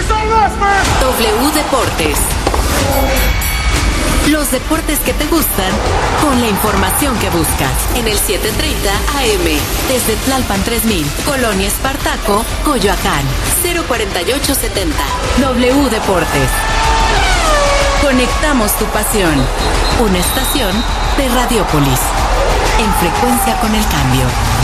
W Deportes. Los deportes que te gustan con la información que buscas en el 7:30 AM desde Tlalpan 3000, Colonia Espartaco, Coyoacán, 04870. W Deportes. Conectamos tu pasión. Una estación de Radiópolis. En frecuencia con el cambio.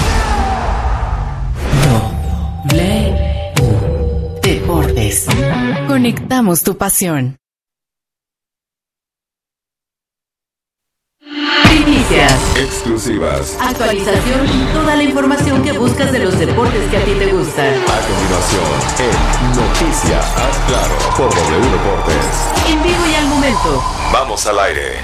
W Deportes. Conectamos tu pasión. Noticias, exclusivas, actualización y toda la información que buscas de los deportes que a ti te gustan. A continuación, en Noticias Haz Claro por W Deportes. En vivo y al momento. Vamos al aire.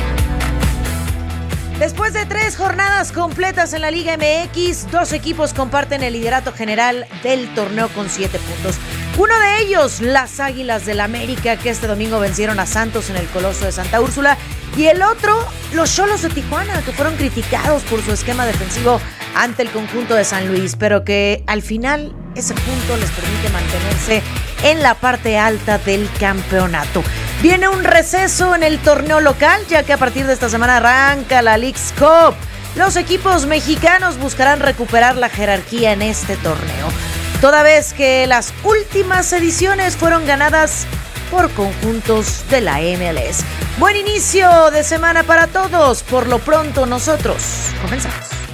Después de 3 jornadas completas en la Liga MX, 2 equipos comparten el liderato general del torneo con 7 puntos. Uno de ellos, las Águilas del América, que este domingo vencieron a Santos en el Coloso de Santa Úrsula. Y el otro, los Xolos de Tijuana, que fueron criticados por su esquema defensivo ante el conjunto de San Luis, pero que al final ese punto les permite mantenerse en la parte alta del campeonato. Viene un receso en el torneo local, ya que a partir de esta semana arranca la Leagues Cup. Los equipos mexicanos buscarán recuperar la jerarquía en este torneo, toda vez que las últimas ediciones fueron ganadas por conjuntos de la MLS. Buen inicio de semana para todos. Por lo pronto nosotros comenzamos.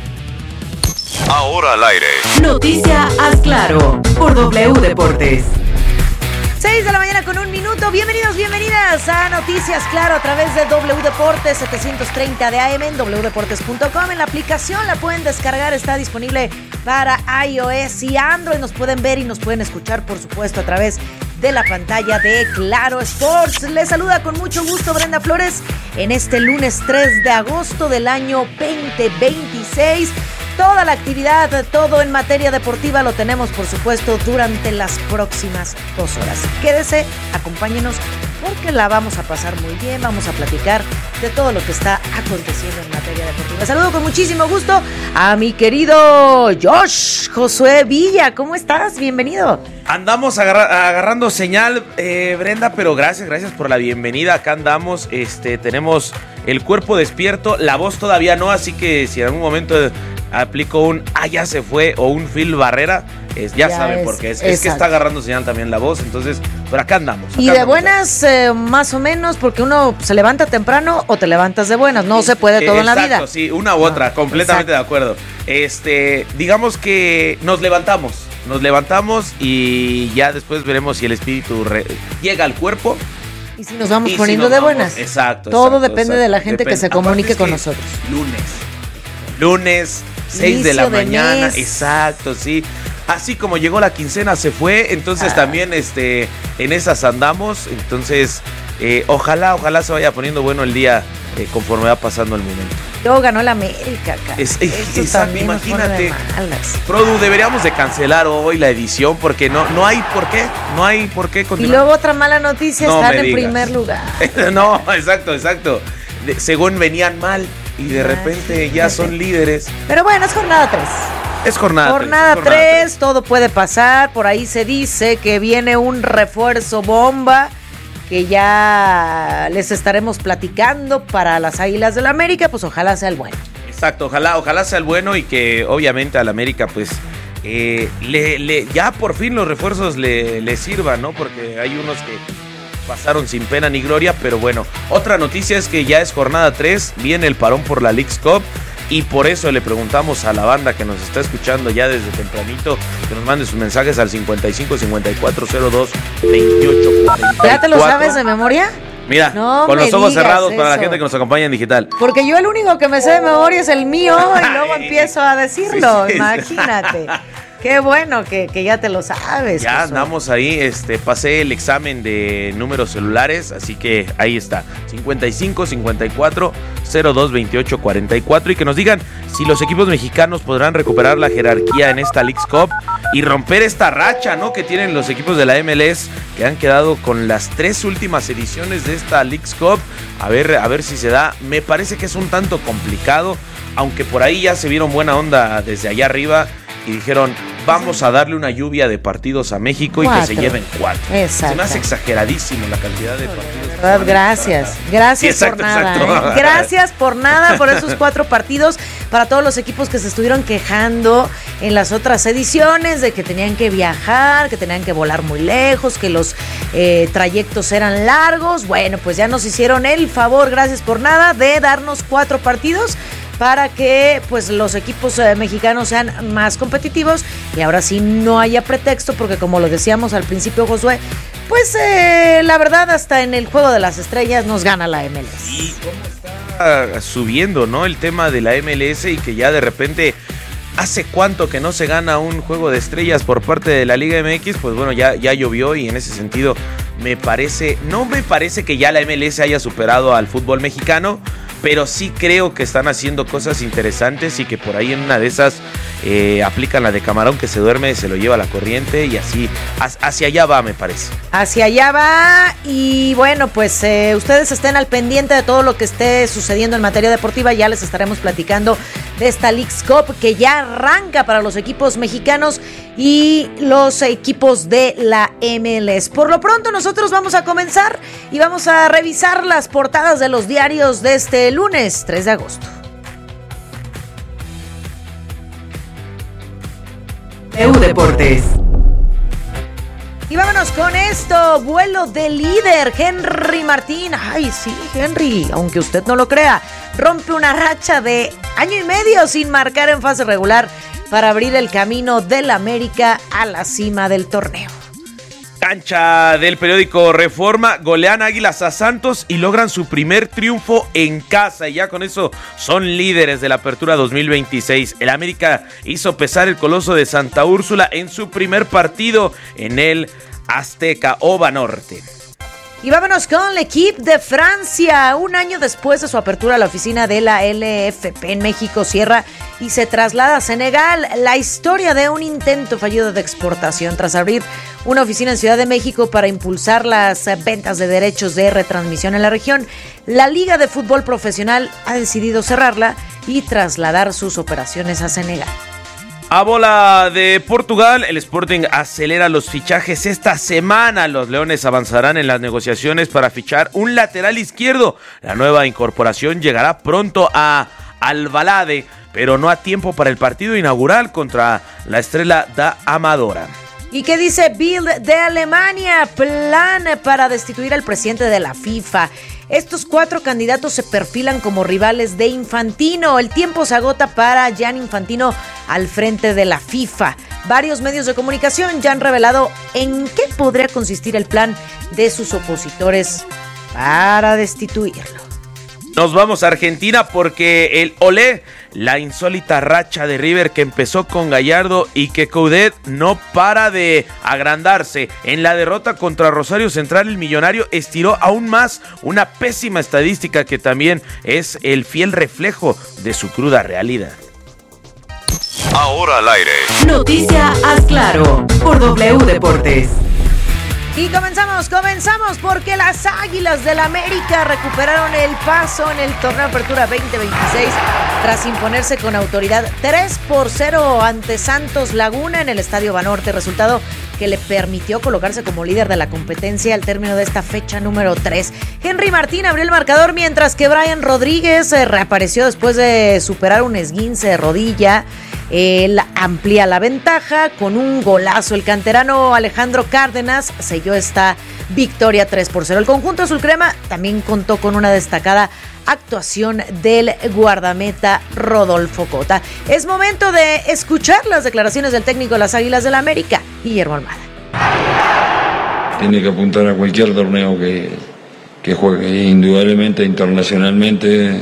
Ahora al aire. Noticia Haz Claro por W Deportes. 6 de la mañana con 1 minuto. Bienvenidos, bienvenidas a Noticias Claro a través de W Deportes 730 de AM en wdeportes.com. En la aplicación la pueden descargar, está disponible para iOS y Android. Nos pueden ver y nos pueden escuchar, por supuesto, a través de la pantalla de Claro Sports. Les saluda con mucho gusto Brenda Flores en este lunes 3 de agosto del año 2026. Toda la actividad, todo en materia deportiva lo tenemos, por supuesto, durante las próximas 2 horas. Quédese, acompáñenos, porque la vamos a pasar muy bien. Vamos a platicar de todo lo que está aconteciendo en materia deportiva. Saludo con muchísimo gusto a mi querido Josh Josué Villa. ¿Cómo estás? Bienvenido. Andamos agarrando señal, Brenda, pero gracias por la bienvenida. Acá andamos, tenemos el cuerpo despierto, la voz todavía no, así que si en algún momento aplico un ya se fue o un Phil Barrera, ya saben por qué es que está agarrando señal también la voz. Entonces, por acá andamos. Y de buenas, más o menos, porque uno se levanta temprano o te levantas de buenas, no se puede todo en la vida. Exacto, sí, una u otra, completamente de acuerdo. Digamos que nos levantamos y ya después veremos si el espíritu llega al cuerpo. Y si nos vamos poniendo de buenas. Exacto. Todo depende de la gente que se comunique con nosotros. Lunes, 6 de la mañana. Mes. Exacto, sí. Así como llegó la quincena, se fue. Entonces también en esas andamos. Entonces, ojalá se vaya poniendo bueno el día conforme va pasando el momento. Luego ganó el América, cara. Exacto, imagínate. Produ, deberíamos de cancelar hoy la edición porque no hay por qué. No hay por qué continuar. Y luego otra mala noticia, están en primer lugar. No, exacto. Según venían mal y de repente ya son líderes. Pero bueno, es jornada 3. Es jornada 3, todo puede pasar. Por ahí se dice que viene un refuerzo bomba que ya les estaremos platicando para las Águilas del América. Pues ojalá sea el bueno. Exacto, ojalá sea el bueno y que obviamente al América pues ya por fin los refuerzos le sirvan, ¿no? Porque hay unos que pasaron sin pena ni gloria, pero bueno. Otra noticia es que ya es jornada 3, viene el parón por la Leagues Cup. Y por eso le preguntamos a la banda que nos está escuchando ya desde tempranito que nos mande sus mensajes al 55 54 02 28 44. ¿Ya te lo sabes de memoria? Mira, con los ojos cerrados para la gente que nos acompaña en digital. Porque yo el único que me sé de memoria es el mío y luego empiezo a decirlo, imagínate. Qué bueno que ya te lo sabes. Ya andamos ahí, pasé el examen de números celulares, así que ahí está, 55 54 02 28 44 y que nos digan si los equipos mexicanos podrán recuperar la jerarquía en esta Leagues Cup y romper esta racha, ¿no?, que tienen los equipos de la MLS, que han quedado con las 3 últimas ediciones de esta Leagues Cup. A ver si se da. Me parece que es un tanto complicado, aunque por ahí ya se vieron buena onda desde allá arriba. y dijeron, vamos a darle una lluvia de partidos a México y que se lleven 4. Exacto. Se me hace exageradísimo la cantidad de partidos. ¿Verdad? Gracias. Gracias por nada. Gracias por nada, por esos 4 partidos. Para todos los equipos que se estuvieron quejando en las otras ediciones de que tenían que viajar, que tenían que volar muy lejos, que los trayectos eran largos. Bueno, pues ya nos hicieron el favor, gracias por nada, de darnos 4 partidos para que pues los equipos mexicanos sean más competitivos y ahora sí no haya pretexto, porque como lo decíamos al principio, Josué, pues la verdad hasta en el Juego de las Estrellas nos gana la MLS. ¿Y cómo está subiendo, no, el tema de la MLS y que ya de repente hace cuánto que no se gana un Juego de Estrellas por parte de la Liga MX? Pues bueno, ya llovió y en ese sentido no me parece que ya la MLS haya superado al fútbol mexicano, pero sí creo que están haciendo cosas interesantes y que por ahí en una de esas aplican la de camarón que se duerme, se lo lleva la corriente y así, hacia allá va, me parece. Hacia allá va y bueno, pues ustedes estén al pendiente de todo lo que esté sucediendo en materia deportiva, ya les estaremos platicando de esta Leagues Cup que ya arranca para los equipos mexicanos y los equipos de la MLS. Por lo pronto nosotros vamos a comenzar y vamos a revisar las portadas de los diarios de este lunes 3 de agosto. Deportes. Y vámonos con esto, vuelo de líder, Henry Martín. Ay, sí, Henry, aunque usted no lo crea, rompe una racha de año y medio sin marcar en fase regular para abrir el camino del América a la cima del torneo. Cancha del periódico Reforma, golean Águilas a Santos y logran su primer triunfo en casa y ya con eso son líderes de la Apertura 2026. El América hizo pesar el Coloso de Santa Úrsula en su primer partido en el Azteca Banorte. Y vámonos con L'Équipe de Francia. Un año después de su apertura, la oficina de la LFP en México cierra y se traslada a Senegal. La historia de un intento fallido de exportación tras abrir una oficina en Ciudad de México para impulsar las ventas de derechos de retransmisión en la región. La Liga de Fútbol Profesional ha decidido cerrarla y trasladar sus operaciones a Senegal. A bola de Portugal, el Sporting acelera los fichajes esta semana. Los Leones avanzarán en las negociaciones para fichar un lateral izquierdo. La nueva incorporación llegará pronto a Alvalade, pero no a tiempo para el partido inaugural contra la Estrela da Amadora. ¿Y qué dice Bild de Alemania? Plan para destituir al presidente de la FIFA. Estos 4 candidatos se perfilan como rivales de Infantino. El tiempo se agota para Gianni Infantino al frente de la FIFA. Varios medios de comunicación ya han revelado en qué podría consistir el plan de sus opositores para destituirlo. Nos vamos a Argentina porque el Olé, la insólita racha de River que empezó con Gallardo y que Coudet no para de agrandarse. En la derrota contra Rosario Central, el millonario estiró aún más una pésima estadística que también es el fiel reflejo de su cruda realidad. Ahora al aire. Noticia Haz Claro por W Deportes. Y comenzamos porque las Águilas del América recuperaron el paso en el torneo Apertura 2026 tras imponerse con autoridad 3-0 ante Santos Laguna en el Estadio Banorte, resultado que le permitió colocarse como líder de la competencia al término de esta fecha número 3. Henry Martín abrió el marcador mientras que Brian Rodríguez reapareció después de superar un esguince de rodilla. Él amplía la ventaja con un golazo. El canterano Alejandro Cárdenas selló esta victoria 3-0. El conjunto azul crema también contó con una destacada actuación del guardameta Rodolfo Cota. Es momento de escuchar las declaraciones del técnico de las Águilas del América, Guillermo Almada. Tiene que apuntar a cualquier torneo que juegue, indudablemente internacionalmente.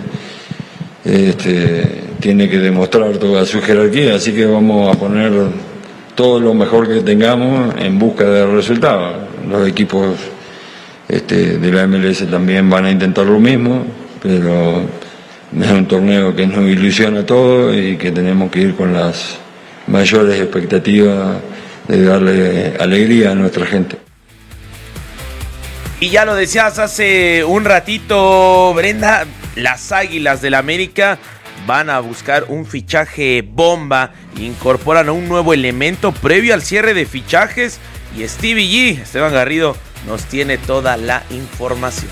Tiene que demostrar toda su jerarquía, así que vamos a poner todo lo mejor que tengamos en busca de resultados. Los equipos de la MLS también van a intentar lo mismo, pero es un torneo que nos ilusiona a todos y que tenemos que ir con las mayores expectativas de darle alegría a nuestra gente. Y ya lo decías hace un ratito, Brenda, las Águilas del América van a buscar un fichaje bomba, incorporan a un nuevo elemento previo al cierre de fichajes y Stevie G, Esteban Garrido, nos tiene toda la información.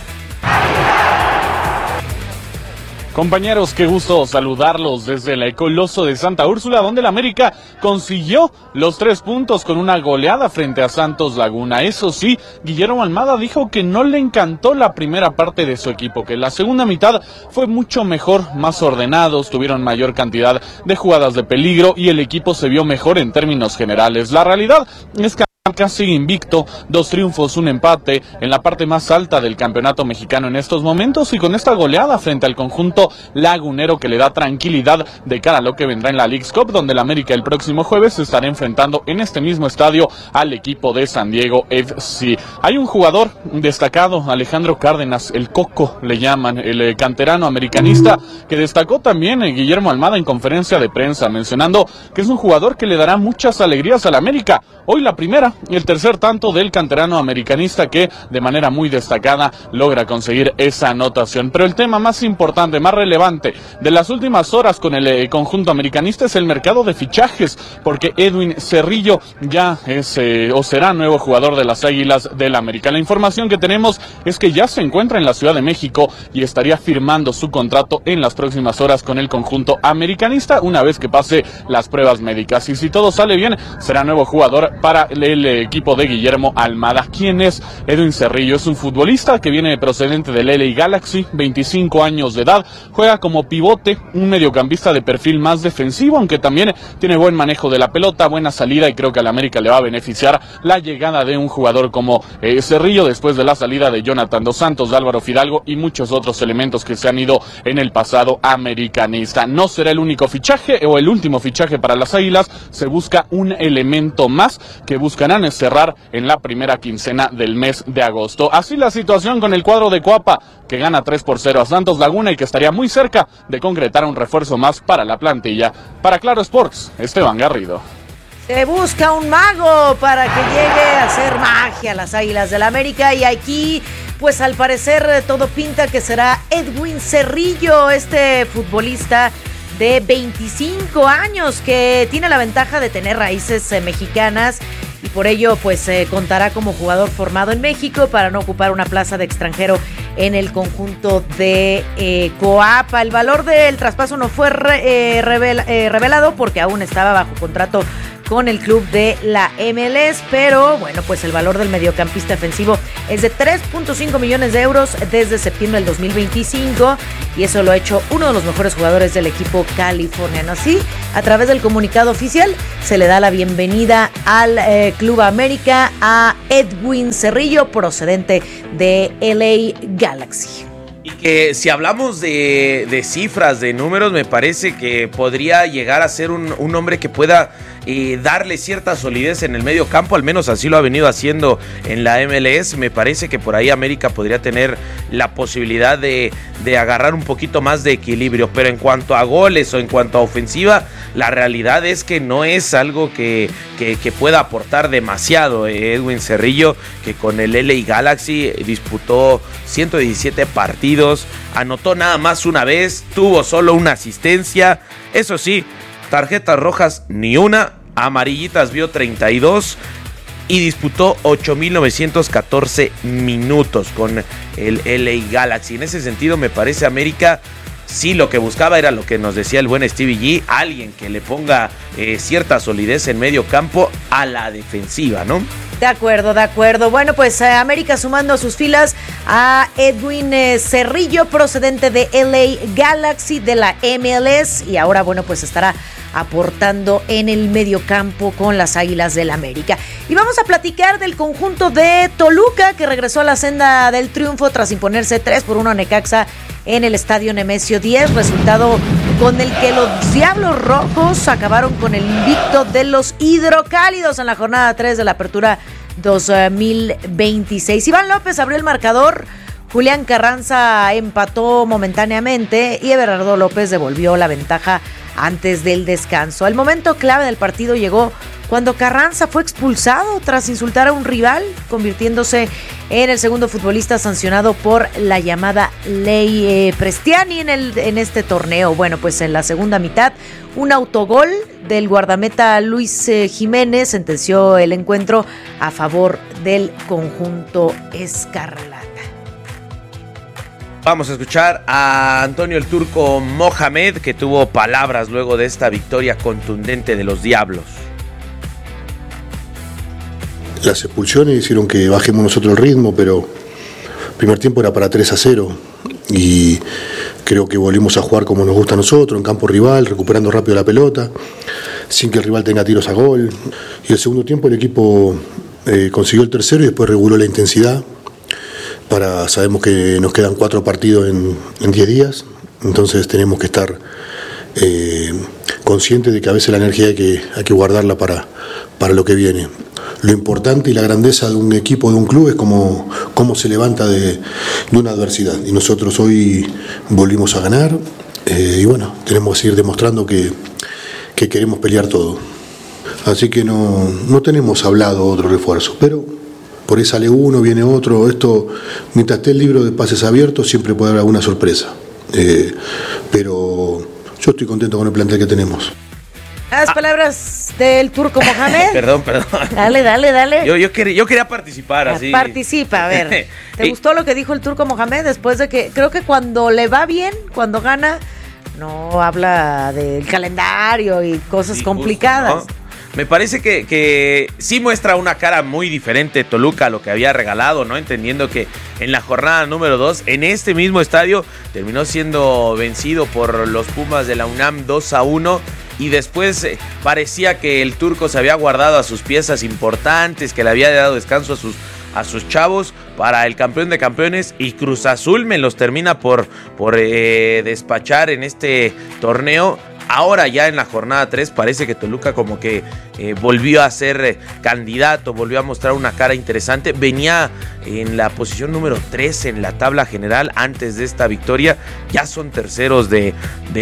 Compañeros, qué gusto saludarlos desde el Coloso de Santa Úrsula, donde el América consiguió los 3 puntos con una goleada frente a Santos Laguna. Eso sí, Guillermo Almada dijo que no le encantó la primera parte de su equipo, que la segunda mitad fue mucho mejor, más ordenados, tuvieron mayor cantidad de jugadas de peligro y el equipo se vio mejor en términos generales. La realidad es que sigue invicto, 2 triunfos, 1 empate, en la parte más alta del campeonato mexicano en estos momentos y con esta goleada frente al conjunto lagunero que le da tranquilidad de cara a lo que vendrá en la Leagues Cup, donde el América el próximo jueves se estará enfrentando en este mismo estadio al equipo de San Diego FC. Hay un jugador destacado, Alejandro Cárdenas, el Coco le llaman, el canterano americanista, que destacó también Guillermo Almada en conferencia de prensa, mencionando que es un jugador que le dará muchas alegrías al América. Hoy la primera y el tercer tanto del canterano americanista que de manera muy destacada logra conseguir esa anotación. Pero el tema más importante, más relevante de las últimas horas con el conjunto americanista es el mercado de fichajes, porque Edwin Cerrillo ya es o será nuevo jugador de las Águilas del América. La información que tenemos es que ya se encuentra en la Ciudad de México y estaría firmando su contrato en las próximas horas con el conjunto americanista una vez que pase las pruebas médicas. Y si todo sale bien, será nuevo jugador para el equipo de Guillermo Almada. ¿Quién es Edwin Cerrillo? Es un futbolista que viene procedente del LA Galaxy, 25 años de edad, juega como pivote, un mediocampista de perfil más defensivo, aunque también tiene buen manejo de la pelota, buena salida, y creo que al América le va a beneficiar la llegada de un jugador como Cerrillo después de la salida de Jonathan Dos Santos, de Álvaro Fidalgo y muchos otros elementos que se han ido en el pasado americanista. No será el único fichaje o el último fichaje para las Águilas, se busca un elemento más que buscarán cerrar en la primera quincena del mes de agosto. Así la situación con el cuadro de Coapa, que gana 3-0 a Santos Laguna y que estaría muy cerca de concretar un refuerzo más para la plantilla. Para Claro Sports, Esteban Garrido. Se busca un mago para que llegue a hacer magia a las Águilas del América, y aquí pues al parecer todo pinta que será Edwin Cerrillo, este futbolista de 25 años que tiene la ventaja de tener raíces mexicanas y por ello pues contará como jugador formado en México para no ocupar una plaza de extranjero en el conjunto de Coapa. El valor del traspaso no fue revelado porque aún estaba bajo contrato con el club de la MLS, pero bueno, pues el valor del mediocampista ofensivo es de 3.5 millones de euros desde septiembre del 2025 y eso lo ha hecho uno de los mejores jugadores del equipo californiano. Así, a través del comunicado oficial, se le da la bienvenida al Club América a Edwin Cerrillo, procedente de LA Galaxy. Y que si hablamos de cifras, de números, me parece que podría llegar a ser un hombre que pueda darle cierta solidez en el medio campo, al menos así lo ha venido haciendo en la MLS. Me parece que por ahí América podría tener la posibilidad de agarrar un poquito más de equilibrio, pero en cuanto a goles o en cuanto a ofensiva, la realidad es que no es algo que pueda aportar demasiado. Edwin Cerrillo, que con el LA Galaxy disputó 117 partidos, anotó nada más una vez, tuvo solo una asistencia, eso sí, tarjetas rojas ni una, amarillitas vio 32 y disputó 8,914 minutos con el LA Galaxy. En ese sentido me parece América sí lo que buscaba era lo que nos decía el buen Stevie G, alguien que le ponga cierta solidez en medio campo a la defensiva, ¿no? De acuerdo, de acuerdo. Bueno, pues América sumando a sus filas a Edwin Cerrillo, procedente de LA Galaxy de la MLS, y ahora, bueno, pues estará aportando en el mediocampo con las Águilas del América. Y vamos a platicar del conjunto de Toluca, que regresó a la senda del triunfo tras imponerse 3-1 a Necaxa en el Estadio Nemesio 10, resultado con el que los Diablos Rojos acabaron con el invicto de los Hidrocálidos en la jornada 3 de la Apertura 2026. Iván López abrió el marcador, Julián Carranza empató momentáneamente y Everardo López devolvió la ventaja antes del descanso. El momento clave del partido llegó cuando Carranza fue expulsado tras insultar a un rival, convirtiéndose en el segundo futbolista sancionado por la llamada ley Prestiani en este torneo. Bueno, pues en la segunda mitad, un autogol del guardameta Luis Jiménez sentenció el encuentro a favor del conjunto escarlata. Vamos a escuchar a Antonio el Turco Mohamed, que tuvo palabras luego de esta victoria contundente de los Diablos. Las expulsiones hicieron que bajemos nosotros el ritmo, pero el primer tiempo era para 3-0 y creo que volvimos a jugar como nos gusta a nosotros, en campo rival, recuperando rápido la pelota, sin que el rival tenga tiros a gol. Y el segundo tiempo el equipo consiguió el tercero y después reguló la intensidad. Sabemos que nos quedan 4 partidos en 10 días, entonces tenemos que estar conscientes de que a veces la energía hay que guardarla para lo que viene. Lo importante y la grandeza de un equipo, de un club, es cómo se levanta de una adversidad. Y nosotros hoy volvimos a ganar y bueno, tenemos que seguir demostrando que queremos pelear todo. Así que no tenemos hablado otro refuerzo, pero por ahí sale uno, viene otro. Esto, mientras esté el libro de pases abiertos, siempre puede haber alguna sorpresa. Pero yo estoy contento con el plantel que tenemos. Las palabras del Turco Mohamed. Perdón. Dale. Yo quería participar así. Participa, a ver. ¿Te gustó lo que dijo el Turco Mohamed después de que creo que cuando le va bien, cuando gana, no habla del calendario y cosas complicadas? Justo, ¿no? Me parece que sí muestra una cara muy diferente Toluca a lo que había regalado, ¿no? Entendiendo que en la jornada número 2, en este mismo estadio, terminó siendo vencido por los Pumas de la UNAM 2-1. Y después parecía que el Turco se había guardado a sus piezas importantes, que le había dado descanso a sus chavos para el campeón de campeones, y Cruz Azul me los termina por despachar en este torneo. Ahora ya en la jornada 3 parece que Toluca como que volvió a ser candidato, volvió a mostrar una cara interesante. Venía en la posición número 3 en la tabla general antes de esta victoria. Ya son terceros de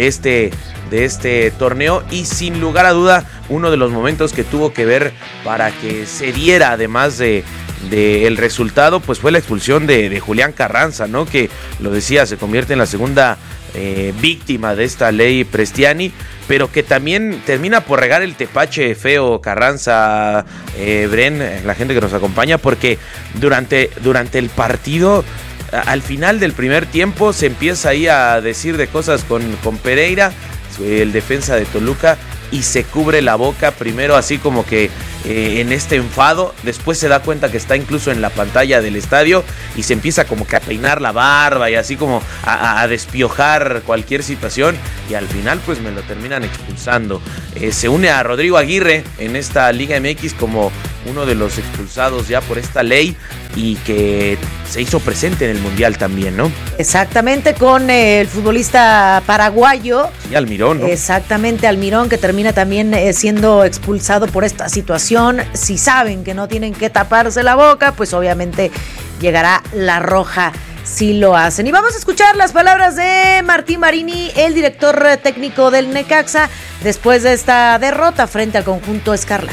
este torneo, y sin lugar a duda uno de los momentos que tuvo que ver para que se diera, además de el resultado, pues fue la expulsión de Julián Carranza, ¿no? Que lo decía, se convierte en la segunda víctima de esta ley Prestiani, pero que también termina por regar el tepache feo Carranza, Bren, la gente que nos acompaña, porque durante el partido, al final del primer tiempo, se empieza ahí a decir de cosas con Pereira, el defensa de Toluca, y se cubre la boca primero así como que en este enfado, después se da cuenta que está incluso en la pantalla del estadio y se empieza como que a peinar la barba y así como a despiojar cualquier situación, y al final pues me lo terminan expulsando. Se une a Rodrigo Aguirre en esta Liga MX como uno de los expulsados ya por esta ley, y que se hizo presente en el Mundial también, ¿no? Exactamente, con el futbolista paraguayo. Sí, Almirón, ¿no? Exactamente, Almirón, que termina también siendo expulsado por esta situación. Si saben que no tienen que taparse la boca, pues obviamente llegará la roja si lo hacen. Y vamos a escuchar las palabras de Martín Marini, el director técnico del Necaxa, después de esta derrota frente al conjunto escarlata.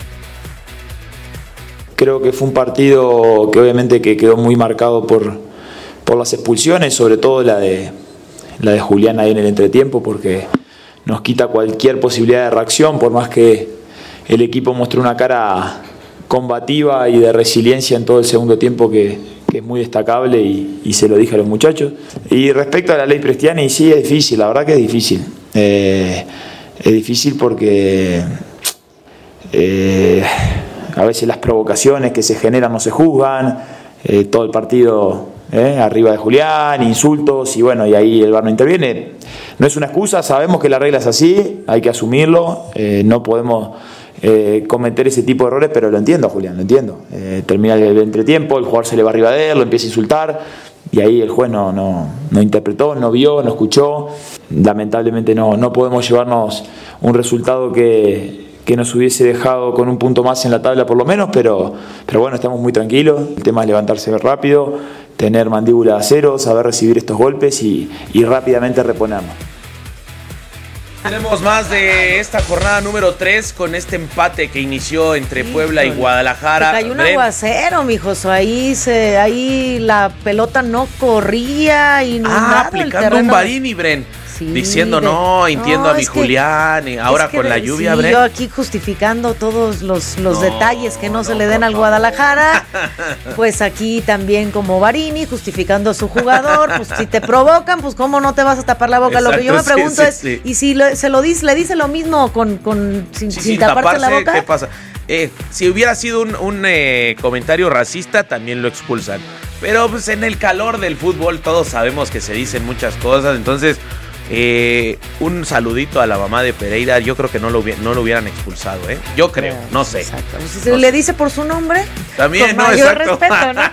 Creo que fue un partido que obviamente que quedó muy marcado por las expulsiones, sobre todo la de Julián ahí en el entretiempo, porque nos quita cualquier posibilidad de reacción, por más que el equipo mostró una cara combativa y de resiliencia en todo el segundo tiempo que es muy destacable, y se lo dije a los muchachos. Y respecto a la ley Prestiani, sí, es difícil, la verdad que es difícil. Es difícil porque a veces las provocaciones que se generan no se juzgan, todo el partido arriba de Julián, insultos, y bueno, y ahí el VAR no interviene. No es una excusa, sabemos que la regla es así, hay que asumirlo, no podemos cometer ese tipo de errores, pero lo entiendo, Julián, lo entiendo. Termina el entretiempo, el jugador se le va arriba de él, lo empieza a insultar, y ahí el juez no interpretó, no vio, no escuchó. Lamentablemente no podemos llevarnos un resultado que nos hubiese dejado con un punto más en la tabla por lo menos, pero bueno, estamos muy tranquilos. El tema es levantarse rápido, tener mandíbula a cero, saber recibir estos golpes y rápidamente reponernos. Tenemos más de esta jornada número 3 con este empate que inició entre Puebla y Guadalajara. Se cayó un aguacero, mijo. Ahí la pelota no corría y nada. Aplicando un Barini, Bren. Sí, diciendo, entiendo a mi Julián, y ahora con la lluvia, sí, Bren. Yo aquí justificando todos los detalles que no se le den al Guadalajara, pues aquí también como Barini, justificando a su jugador, pues si te provocan, pues cómo no te vas a tapar la boca. Exacto, lo que yo me pregunto es, ¿y si le dice lo mismo sin taparse la boca? ¿Qué pasa? Si hubiera sido un comentario racista, también lo expulsan. Pero pues en el calor del fútbol todos sabemos que se dicen muchas cosas, entonces... un saludito a la mamá de Pereira. Yo creo que no lo hubieran expulsado, yo creo, no sé. Exacto. Si se le dice por su nombre, también, con mayor respeto, ¿no?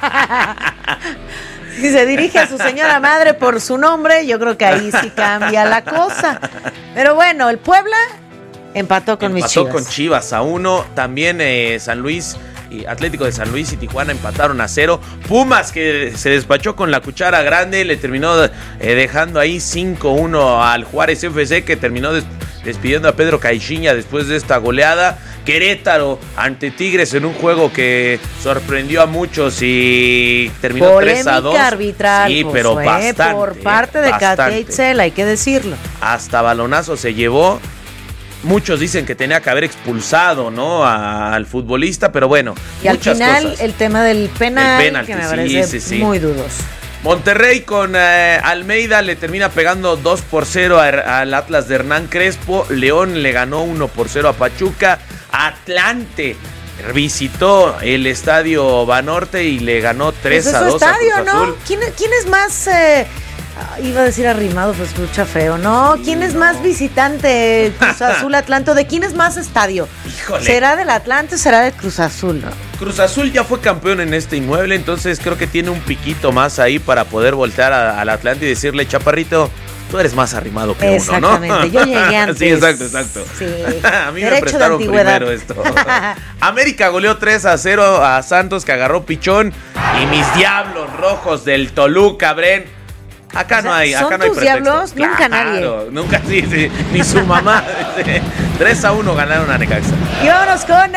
Si se dirige a su señora madre por su nombre, yo creo que ahí sí cambia la cosa. Pero bueno, el Puebla empató con mis Chivas. Empató con Chivas a 1. También San Luis y Atlético de San Luis y Tijuana empataron a 0. Pumas, que se despachó con la cuchara grande, le terminó dejando ahí 5-1 al Juárez FC, que terminó despidiendo a Pedro Caixinha después de esta goleada. Querétaro ante Tigres en un juego que sorprendió a muchos y terminó 3-2. Polémica arbitral, sí, pero bastante. Por parte de Cateizel, hay que decirlo. Hasta balonazo se llevó. Muchos dicen que tenía que haber expulsado, ¿no?, al futbolista, pero bueno, y al final cosas. El tema del penal, que me parece muy dudoso. Monterrey con Almeida le termina pegando 2-0 al Atlas de Hernán Crespo. León le ganó 1-0 a Pachuca. Atlante visitó el estadio Banorte y le ganó 3-2 a Cruz Azul. ¿No? ¿Quién es más... iba a decir arrimado, pues escucha feo, ¿no? ¿Quién es más visitante? Cruz Azul, Atlante. ¿De quién es más estadio? Híjole. ¿Será del Atlante o será del Cruz Azul, no? Cruz Azul ya fue campeón en este inmueble, entonces creo que tiene un piquito más ahí para poder voltear al Atlante y decirle, chaparrito, tú eres más arrimado que uno, ¿no? Exactamente, yo llegué antes. Sí, exacto. Sí. A mí me prestaron primero esto. América goleó 3-0 a Santos, que agarró pichón. Y mis diablos rojos del Toluca, Bren. Acá no hay tus diablos, claro, nunca nadie. Nunca, sí, ni su mamá. 3-1 ganaron a Necaxa. Y vámonos con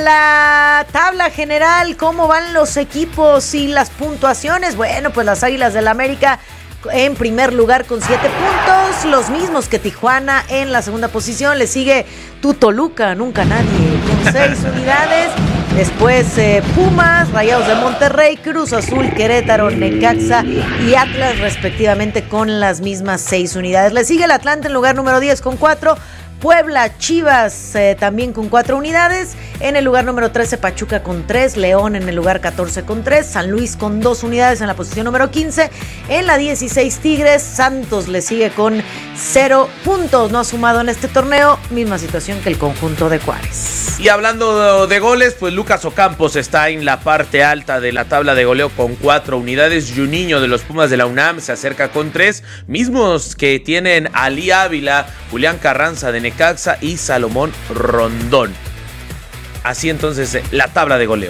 la tabla general. ¿Cómo van los equipos y las puntuaciones? Bueno, pues las Águilas del América en primer lugar con 7 puntos, los mismos que Tijuana en la segunda posición. Le sigue tu Toluca, nunca nadie, con 6 unidades. Después Pumas, Rayados de Monterrey, Cruz Azul, Querétaro, Necaxa y Atlas respectivamente con las mismas 6 unidades. Le sigue el Atlante en lugar número 10 con 4. Puebla, Chivas también con 4 unidades. En el lugar número 13, Pachuca con 3. León en el lugar 14 con 3. San Luis con 2 unidades en la posición número 15. En la 16, Tigres. Santos le sigue con 0 puntos. No ha sumado en este torneo. Misma situación que el conjunto de Juárez. Y hablando de goles, pues Lucas Ocampos está en la parte alta de la tabla de goleo con 4 unidades. Juninho de los Pumas de la UNAM se acerca con 3. Mismos que tienen Ali Ávila, Julián Carranza de Necaxa y Salomón Rondón. Así entonces la tabla de goleo.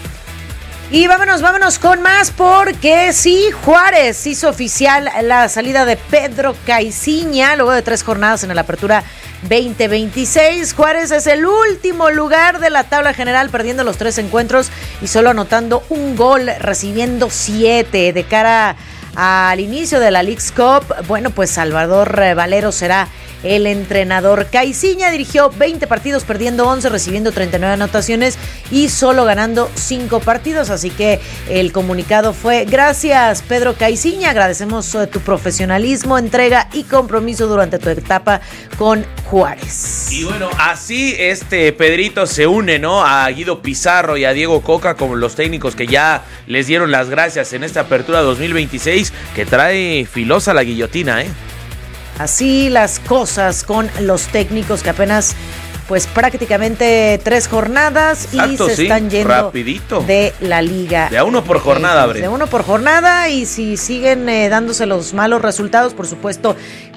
Y vámonos con más, porque sí, Juárez hizo oficial la salida de Pedro Caixinha luego de 3 jornadas en la apertura 2026. Juárez es el último lugar de la tabla general, perdiendo los 3 encuentros y solo anotando un gol, recibiendo 7 de cara al inicio de la Leagues Cup. Bueno, pues Salvador Valero será el entrenador. Caixinha dirigió 20 partidos, perdiendo 11, recibiendo 39 anotaciones y solo ganando 5 partidos. Así que el comunicado fue: gracias, Pedro Caixinha, agradecemos tu profesionalismo, entrega y compromiso durante tu etapa con Juárez. Y bueno, así Pedrito se une, ¿no?, a Guido Pizarro y a Diego Coca como los técnicos que ya les dieron las gracias en esta apertura 2026, que trae filosa la guillotina, Así las cosas con los técnicos que apenas, pues prácticamente 3 jornadas. Exacto, y se están yendo rapidito de la liga. De a 1 por jornada, Bre. De 1 por jornada, y si siguen dándose los malos resultados, por supuesto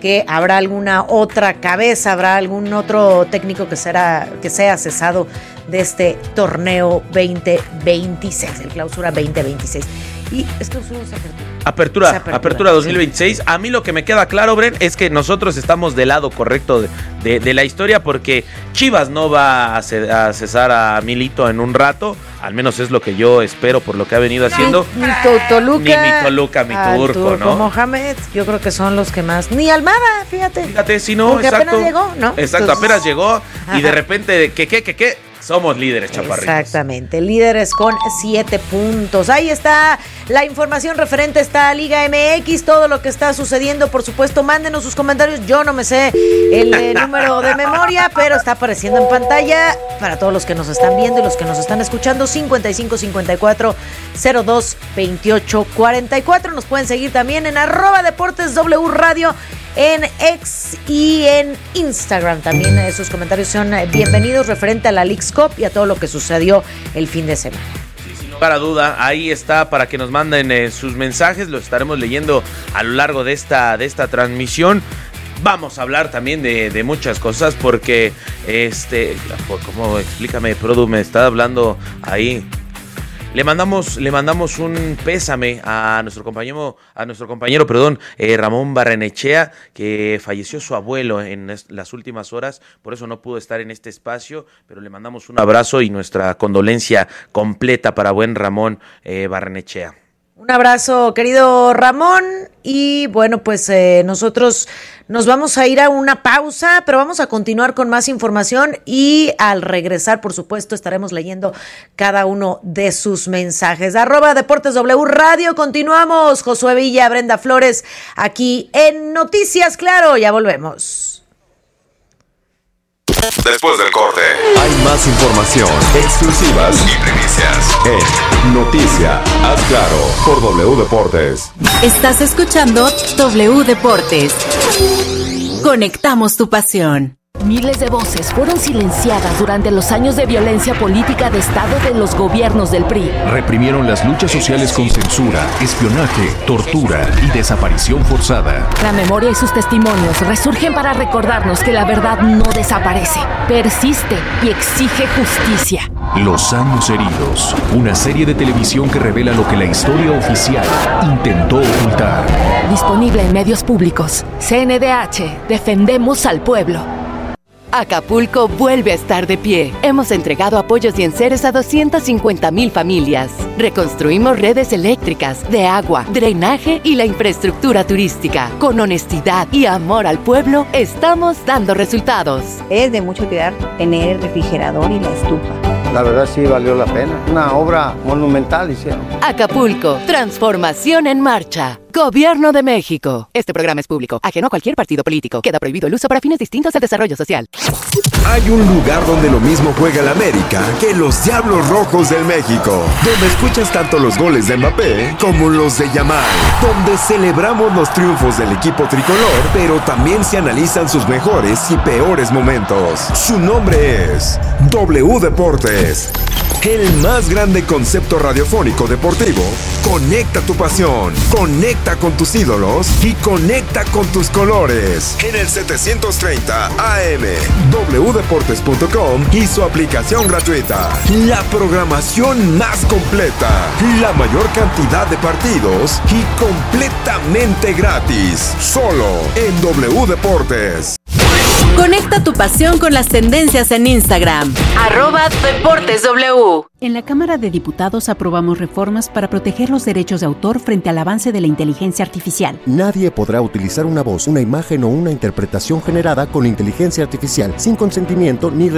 que habrá alguna otra cabeza, habrá algún otro técnico que sea cesado de este torneo 2026, el clausura 2026. Y es clausura o apertura 2026. Sí. A mí lo que me queda claro, Bren, es que nosotros estamos del lado correcto de la historia, porque Chivas no va a cesar a Milito en un rato, al menos es lo que yo espero por lo que ha venido haciendo. Ni Toluca, mi turco, ¿no? Mohamed, yo creo que son los que más. Ni Almada, fíjate. Si no, porque exacto. Apenas llegó, ¿no? Exacto, entonces, apenas llegó y de repente, ¿qué? Somos líderes, chaparritos. Exactamente, líderes con 7 puntos. Ahí está la información referente a esta Liga MX, todo lo que está sucediendo. Por supuesto, mándenos sus comentarios. Yo no me sé el número de memoria, pero está apareciendo en pantalla para todos los que nos están viendo y los que nos están escuchando. 55 54 02 28 44. Nos pueden seguir también en @DeportesW Radio en X y en Instagram. También sus comentarios son bienvenidos referente a la Leagues Cup y a todo lo que sucedió el fin de semana. Sí, sin lugar a duda, ahí está para que nos manden sus mensajes, los estaremos leyendo a lo largo de esta transmisión. Vamos a hablar también de muchas cosas porque, ¿cómo? Explícame, Produ, me está hablando ahí. Le mandamos un pésame a nuestro compañero, Ramón Barrenechea, que falleció su abuelo en las últimas horas, por eso no pudo estar en este espacio, pero le mandamos un abrazo y nuestra condolencia completa para buen Ramón Barrenechea. Un abrazo, querido Ramón, y bueno, pues nosotros nos vamos a ir a una pausa, pero vamos a continuar con más información y al regresar, por supuesto, estaremos leyendo cada uno de sus mensajes. @DeportesW Radio, continuamos. Josué Villa, Brenda Flores, aquí en Noticias Claro, ya volvemos. Después del corte, hay más información, exclusivas y primicias en Noticia Haz Claro por W Deportes. Estás escuchando W Deportes. Conectamos tu pasión. Miles de voces fueron silenciadas durante los años de violencia política de Estado de los gobiernos del PRI. Reprimieron las luchas sociales con censura, espionaje, tortura y desaparición forzada. La memoria y sus testimonios resurgen para recordarnos que la verdad no desaparece, persiste y exige justicia. Los años heridos, una serie de televisión que revela lo que la historia oficial intentó ocultar. Disponible en medios públicos. CNDH, defendemos al pueblo. Acapulco vuelve a estar de pie. Hemos entregado apoyos y enseres a 250,000 familias. Reconstruimos redes eléctricas, de agua, drenaje y la infraestructura turística. Con honestidad y amor al pueblo, estamos dando resultados. Es de mucho cuidar tener el refrigerador y la estufa. La verdad sí valió la pena. Una obra monumental hicieron. Acapulco, transformación en marcha. Gobierno de México. Este programa es público, ajeno a cualquier partido político. Queda prohibido el uso para fines distintos al desarrollo social. Hay un lugar donde lo mismo juega el América que los Diablos Rojos del México. Donde escuchas tanto los goles de Mbappé como los de Yamal. Donde celebramos los triunfos del equipo tricolor, pero también se analizan sus mejores y peores momentos. Su nombre es W Deportes. El más grande concepto radiofónico deportivo. Conecta tu pasión, conecta con tus ídolos y conecta con tus colores. En el 730 AM, wdeportes.com y su aplicación gratuita. La programación más completa, la mayor cantidad de partidos y completamente gratis. Solo en W Deportes. Conecta tu pasión con las tendencias en Instagram. @DeportesW. En la Cámara de Diputados aprobamos reformas para proteger los derechos de autor frente al avance de la inteligencia artificial. Nadie podrá utilizar una voz, una imagen o una interpretación generada con inteligencia artificial sin consentimiento ni